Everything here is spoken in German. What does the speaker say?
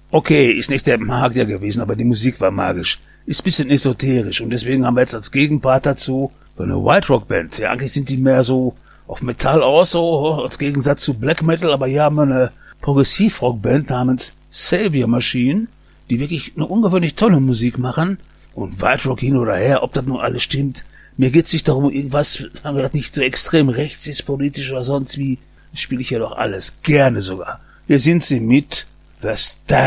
Okay, ist nicht der Magier gewesen, aber die Musik war magisch. Ist ein bisschen esoterisch und deswegen haben wir jetzt als Gegenpart dazu so eine White Rock Band. Ja, eigentlich sind die mehr so auf Metall aus, so als Gegensatz zu Black Metal, aber hier haben wir eine Progressiv-Rock-Band namens Savior Machine, die wirklich eine ungewöhnlich tolle Musik machen. Und White Rock hin oder her, ob das nun alles stimmt, mir geht's nicht darum, irgendwas, das nicht so extrem rechts ist, politisch oder sonst wie, spiele ich ja doch alles, gerne sogar. Hier sind sie mit The Stand.